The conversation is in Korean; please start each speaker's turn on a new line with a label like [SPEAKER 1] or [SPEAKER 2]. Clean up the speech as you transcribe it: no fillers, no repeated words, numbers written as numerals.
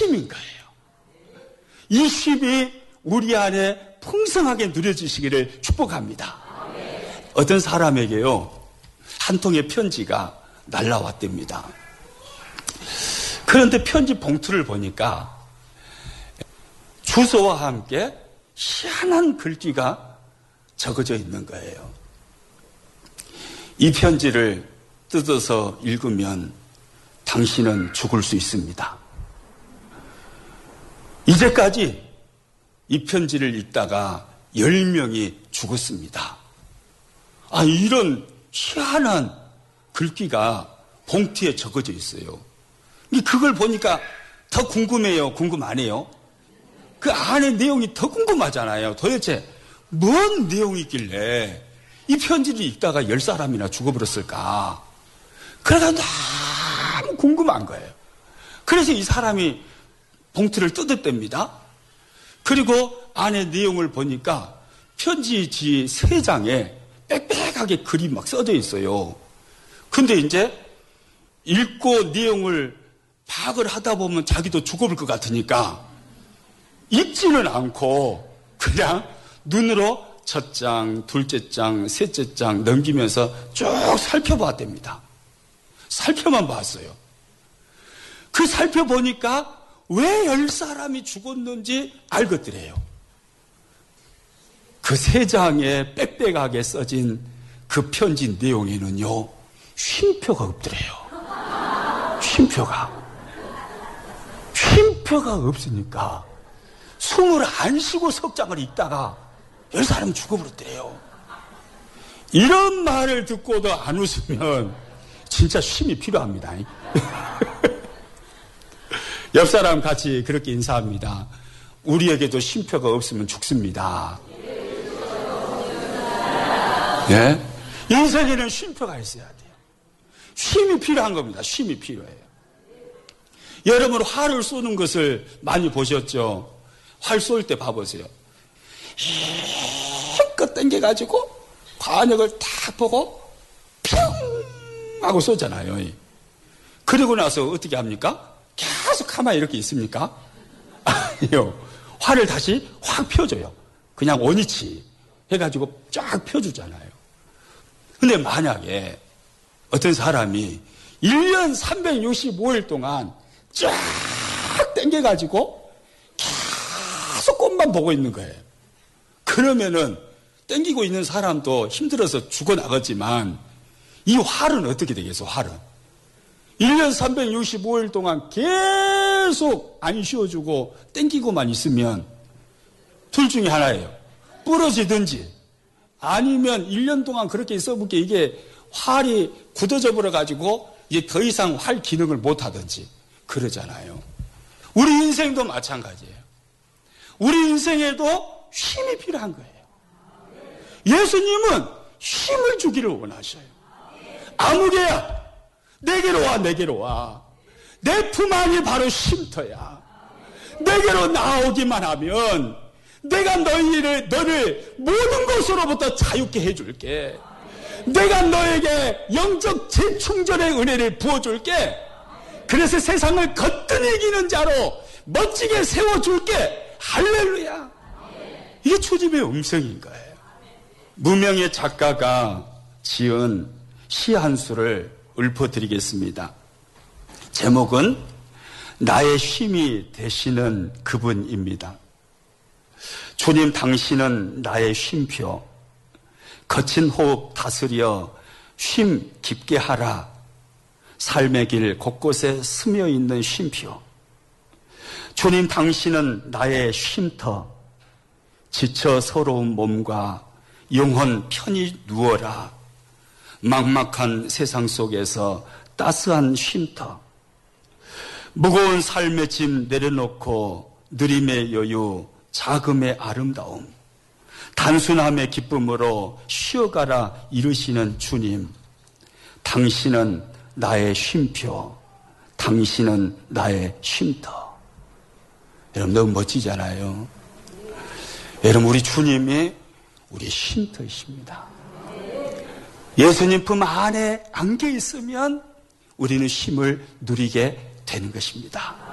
[SPEAKER 1] 쉼인 거예요. 이 쉼이 우리 안에 풍성하게 누려지시기를 축복합니다. 어떤 사람에게요, 한 통의 편지가 날라왔답니다. 그런데 편지 봉투를 보니까 주소와 함께 희한한 글귀가 적어져 있는 거예요. 이 편지를 뜯어서 읽으면 당신은 죽을 수 있습니다. 이제까지 이 편지를 읽다가 10명이 죽었습니다. 이런 희한한 글귀가 봉투에 적어져 있어요. 그걸 보니까 더 궁금해요? 궁금 안 해요? 그 안에 내용이 더 궁금하잖아요. 도대체 뭔 내용이 있길래 이 편지를 읽다가 10사람이나 죽어버렸을까? 그래서 너무 궁금한 거예요. 그래서 이 사람이 봉투를 뜯었답니다. 그리고 안에 내용을 보니까 편지지 3장에 빽빽하게 글이 막 써져 있어요. 근데 이제 읽고 내용을 파악을 하다 보면 자기도 죽어볼 것 같으니까 읽지는 않고 그냥 눈으로 첫 장, 둘째 장, 셋째 장 넘기면서 쭉 살펴봤답니다. 살펴만 봤어요. 그 살펴보니까 왜 10사람이 죽었는지 알겠더래요. 그 3장에 빽빽하게 써진 그 편지 내용에는요, 쉼표가 없더래요. 쉼표가 없으니까 숨을 안 쉬고 석장을 읽다가 10사람 죽어버렸대요. 이런 말을 듣고도 안 웃으면 진짜 쉼이 필요합니다. 옆 사람 같이 그렇게 인사합니다. 우리에게도 쉼표가 없으면 죽습니다. 예? 인생에는 쉼표가 있어야 돼요. 쉼이 필요한 겁니다. 쉼이 필요해요. 여러분 활을 쏘는 것을 많이 보셨죠? 활 쏠 때 봐보세요. 힘껏 당겨가지고 관역을 탁 보고 뿅 하고 쏘잖아요. 그리고 나서 어떻게 합니까? 계속 가만히 이렇게 있습니까? 아니요. 활을 다시 확 펴줘요. 그냥 원위치 해가지고 쫙 펴주잖아요. 근데 만약에 어떤 사람이 1년 365일 동안 쫙 당겨가지고 계속 꽃만 보고 있는 거예요. 그러면은 당기고 있는 사람도 힘들어서 죽어나갔지만 이 활은 어떻게 되겠어? 활은 1년 365일 동안 계속 안 쉬어주고 당기고만 있으면 둘 중에 하나예요. 부러지든지 아니면 1년 동안 그렇게 있어보게 이게 활이 굳어져 버려가지고 이제 더 이상 활 기능을 못하든지 그러잖아요. 우리 인생도 마찬가지예요. 우리 인생에도 쉼이 필요한 거예요. 예수님은 쉼을 주기를 원하셔요. 아무개야 내게로 와, 내게로 와. 내 품 안이 바로 쉼터야. 내게로 나오기만 하면 내가 너를 모든 것으로부터 자유케 해줄게. 내가 너에게 영적 재충전의 은혜를 부어줄게. 그래서 세상을 거뜬히 이기는 자로 멋지게 세워줄게. 할렐루야. 이게 주님의 음성인 거예요. 무명의 작가가 지은 시 한 수를 읊어드리겠습니다. 제목은 나의 쉼이 되시는 그분입니다. 주님 당신은 나의 쉼표, 거친 호흡 다스려 쉼 깊게 하라. 삶의 길 곳곳에 스며 있는 쉼표. 주님 당신은 나의 쉼터, 지쳐 서러운 몸과 영혼 편히 누워라. 막막한 세상 속에서 따스한 쉼터. 무거운 삶의 짐 내려놓고 누림의 여유, 자금의 아름다움, 단순함의 기쁨으로 쉬어가라 이르시는 주님. 당신은 나의 쉼표, 당신은 나의 쉼터. 여러분 너무 멋지잖아요. 여러분 우리 주님이 우리 쉼터이십니다. 예수님 품 안에 안겨 있으면 우리는 쉼을 누리게 되는 것입니다.